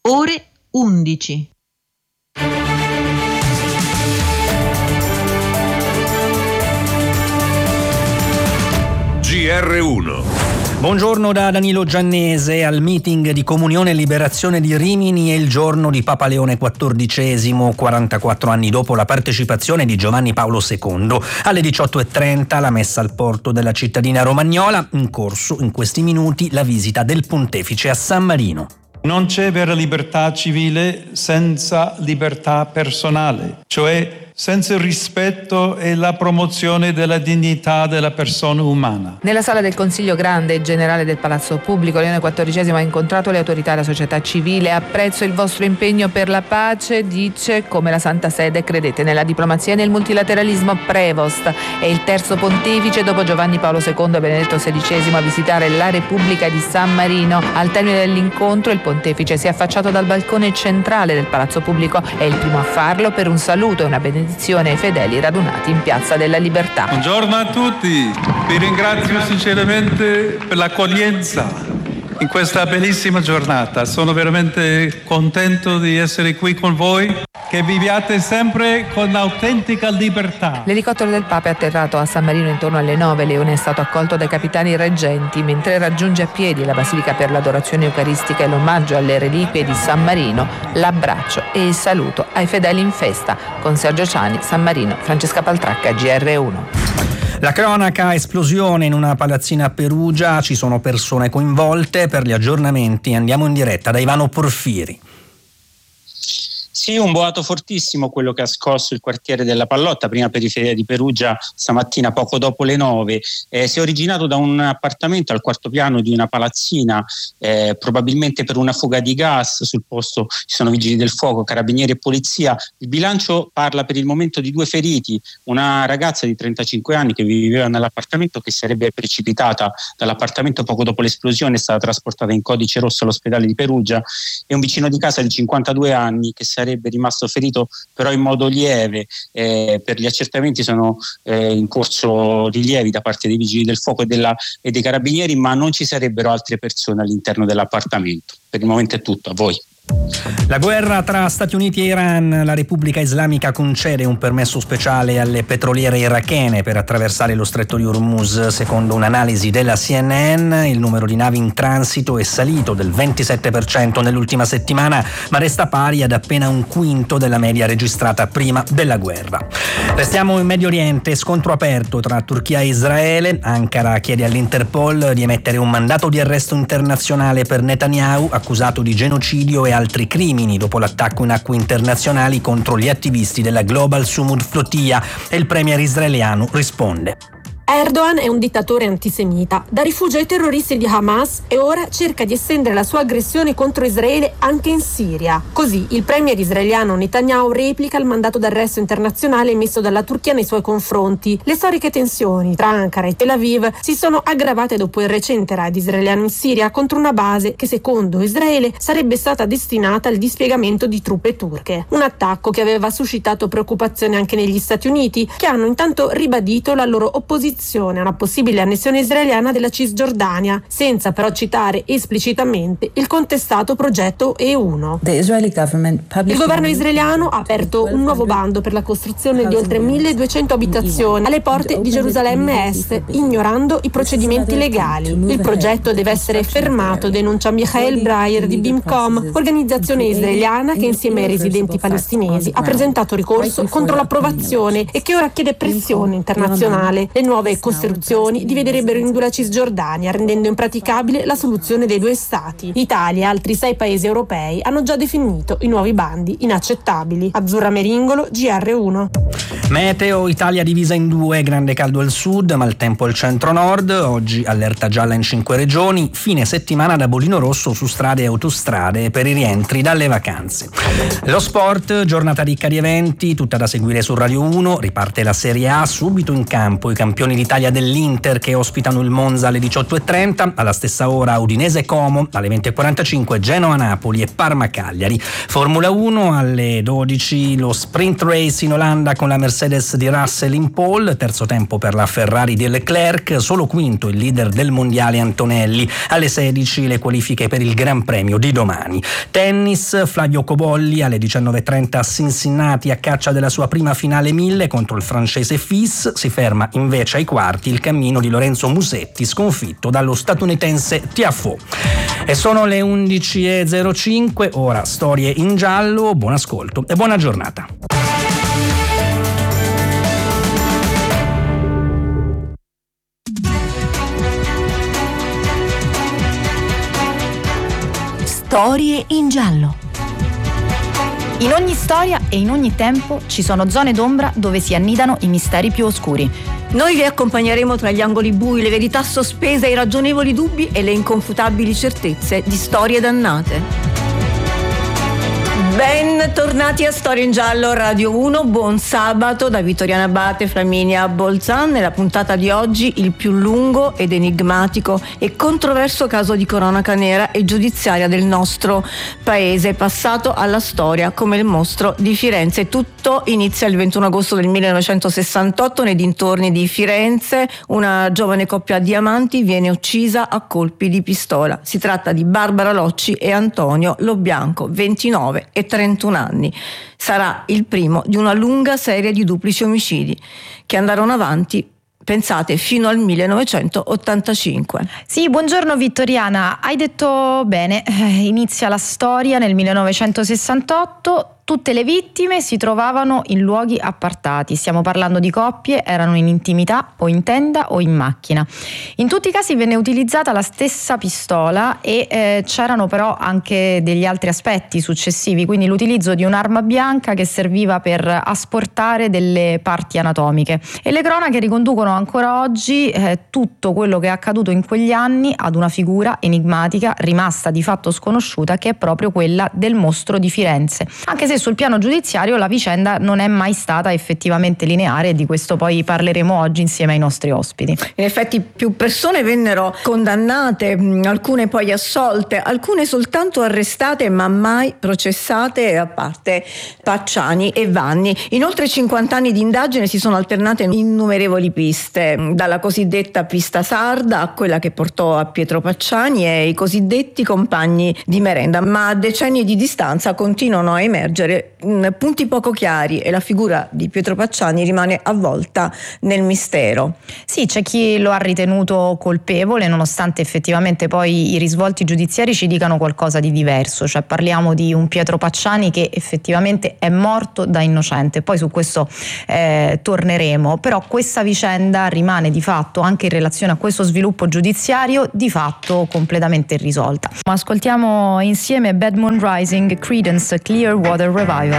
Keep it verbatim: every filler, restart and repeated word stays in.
ore undici. G R uno. Buongiorno da Danilo Giannese. Al meeting di Comunione e Liberazione di Rimini è il giorno di Papa Leone quattordicesimo, quarantaquattro anni dopo la partecipazione di Giovanni Paolo secondo. Alle diciotto e trenta la messa al porto della cittadina romagnola, in corso in questi minuti la visita del pontefice a San Marino. Non c'è vera libertà civile senza libertà personale, cioè senza il rispetto e la promozione della dignità della persona umana. Nella sala del Consiglio Grande e Generale del Palazzo Pubblico, Leone quattordicesimo ha incontrato le autorità e la società civile. Apprezzo il vostro impegno per la pace, dice, come la Santa Sede credete nella diplomazia e nel multilateralismo. Prevost è il terzo pontefice dopo Giovanni Paolo secondo e Benedetto sedicesimo a visitare la Repubblica di San Marino. Al termine dell'incontro il pontefice si è affacciato dal balcone centrale del Palazzo Pubblico. È il primo a farlo per un saluto e una benedizione ai fedeli radunati in Piazza della Libertà. Buongiorno a tutti, vi ringrazio sinceramente per l'accoglienza in questa bellissima giornata. Sono veramente contento di essere qui con voi, che viviate sempre con autentica libertà. L'elicottero del Papa è atterrato a San Marino intorno alle nove. Leone è stato accolto dai capitani reggenti mentre raggiunge a piedi la Basilica per l'adorazione eucaristica e l'omaggio alle reliquie di San Marino, l'abbraccio e il saluto ai fedeli in festa. Con Sergio Ciani, San Marino, Francesca Paltracca, G R uno. La cronaca: esplosione in una palazzina a Perugia, ci sono persone coinvolte. Per gli aggiornamenti andiamo in diretta da Ivano Porfiri. Sì, un boato fortissimo quello che ha scosso il quartiere della Pallotta, prima periferia di Perugia, stamattina poco dopo le nove. Eh, si è originato da un appartamento al quarto piano di una palazzina, eh, probabilmente per una fuga di gas. Sul posto ci sono vigili del fuoco, carabinieri e polizia. Il bilancio parla per il momento di due feriti: una ragazza di trentacinque anni che viveva nell'appartamento, che sarebbe precipitata dall'appartamento poco dopo l'esplosione, è stata trasportata in codice rosso all'ospedale di Perugia, e un vicino di casa di cinquantadue anni che sarebbe rimasto ferito però in modo lieve. Eh, per gli accertamenti sono eh, in corso rilievi da parte dei vigili del fuoco e, della, e dei carabinieri, ma non ci sarebbero altre persone all'interno dell'appartamento. Per il momento è tutto, a voi. La guerra tra Stati Uniti e Iran. La Repubblica Islamica concede un permesso speciale alle petroliere irachene per attraversare lo stretto di Hormuz. Secondo un'analisi della C N N, il numero di navi in transito è salito del ventisette per cento nell'ultima settimana, ma resta pari ad appena un quinto della media registrata prima della guerra. Restiamo in Medio Oriente. Scontro aperto tra Turchia e Israele. Ankara chiede all'Interpol di emettere un mandato di arresto internazionale per Netanyahu, accusato di genocidio e altri crimini dopo l'attacco in acque internazionali contro gli attivisti della Global Sumud Flotilla, e il premier israeliano risponde. Erdogan è un dittatore antisemita, da rifugio ai terroristi di Hamas, e ora cerca di estendere la sua aggressione contro Israele anche in Siria. Così il premier israeliano Netanyahu replica il mandato d'arresto internazionale emesso dalla Turchia nei suoi confronti. Le storiche tensioni tra Ankara e Tel Aviv si sono aggravate dopo il recente raid israeliano in Siria contro una base che secondo Israele sarebbe stata destinata al dispiegamento di truppe turche. Un attacco che aveva suscitato preoccupazione anche negli Stati Uniti, che hanno intanto ribadito la loro opposizione a una possibile annessione israeliana della Cisgiordania, senza però citare esplicitamente il contestato progetto E uno. Il governo israeliano ha aperto un nuovo bando per la costruzione di oltre milleduecento abitazioni alle porte di Gerusalemme Est, ignorando i procedimenti legali. Il progetto deve essere fermato, denuncia Michael Breyer di Bimcom, organizzazione israeliana che insieme ai residenti palestinesi ha presentato ricorso contro l'approvazione e che ora chiede pressione internazionale. Le nuove costruzioni dividerebbero in due la Cisgiordania, rendendo impraticabile la soluzione dei due stati. Italia e altri sei paesi europei hanno già definito i nuovi bandi inaccettabili. Azzurra Meringolo, G R uno. Meteo: Italia divisa in due, grande caldo al sud, maltempo al centro-nord. Oggi allerta gialla in cinque regioni, fine settimana da bollino rosso su strade e autostrade per i rientri dalle vacanze. Lo sport: giornata ricca di eventi, tutta da seguire su Radio uno. Riparte la Serie A, subito in campo i campioni d'Italia dell'Inter che ospitano il Monza alle diciotto e trenta, alla stessa ora Udinese Como, alle venti e quarantacinque Genoa Napoli e Parma Cagliari. Formula uno alle dodici, lo sprint race in Olanda con la Mercedes Mercedes di Russell in pole, terzo tempo per la Ferrari di Leclerc, solo quinto il leader del mondiale Antonelli. Alle sedici le qualifiche per il Gran Premio di domani. Tennis, Flavio Cobolli alle diciannove e trenta a Cincinnati a caccia della sua prima finale mille contro il francese Fils. Si ferma invece ai quarti il cammino di Lorenzo Musetti, sconfitto dallo statunitense Tiafoe. E sono le undici e zero cinque, ora storie in giallo. Buon ascolto e buona giornata. Storie in giallo. In ogni storia e in ogni tempo ci sono zone d'ombra dove si annidano i misteri più oscuri. Noi vi accompagneremo tra gli angoli bui, le verità sospese, i ragionevoli dubbi e le inconfutabili certezze di storie dannate. Bentornati a Storie in Giallo Radio uno, buon sabato da Vittoriana Abate, Flaminia Bolzan. Nella puntata di oggi il più lungo ed enigmatico e controverso caso di cronaca nera e giudiziaria del nostro paese, passato alla storia come il mostro di Firenze. Tutto inizia il ventuno agosto del millenovecentosessantotto nei dintorni di Firenze. Una giovane coppia di amanti viene uccisa a colpi di pistola. Si tratta di Barbara Locci e Antonio Lobianco, ventinove e trentuno anni. Sarà il primo di una lunga serie di duplici omicidi che andarono avanti, pensate, fino al millenovecentottantacinque. Sì, buongiorno Vittoriana, hai detto bene, inizia la storia nel millenovecentosessantotto. Tutte le vittime si trovavano in luoghi appartati, stiamo parlando di coppie, erano in intimità o in tenda o in macchina. In tutti i casi venne utilizzata la stessa pistola e eh, c'erano però anche degli altri aspetti successivi, quindi l'utilizzo di un'arma bianca che serviva per asportare delle parti anatomiche. E le cronache riconducono ancora oggi eh, tutto quello che è accaduto in quegli anni ad una figura enigmatica rimasta di fatto sconosciuta, che è proprio quella del mostro di Firenze. Anche se sul piano giudiziario la vicenda non è mai stata effettivamente lineare, e di questo poi parleremo oggi insieme ai nostri ospiti. In effetti più persone vennero condannate, alcune poi assolte, alcune soltanto arrestate ma mai processate, a parte Pacciani e Vanni. In oltre cinquanta anni di indagine si sono alternate innumerevoli piste, dalla cosiddetta pista sarda a quella che portò a Pietro Pacciani e i cosiddetti compagni di merenda, ma a decenni di distanza continuano a emergere punti poco chiari e la figura di Pietro Pacciani rimane avvolta nel mistero. Sì, c'è chi lo ha ritenuto colpevole, nonostante effettivamente poi i risvolti giudiziari ci dicano qualcosa di diverso, cioè parliamo di un Pietro Pacciani che effettivamente è morto da innocente. Poi su questo eh, torneremo, però questa vicenda rimane di fatto, anche in relazione a questo sviluppo giudiziario, di fatto completamente irrisolta. Ma ascoltiamo insieme Bad Moon Rising, Creedence Clearwater Revival.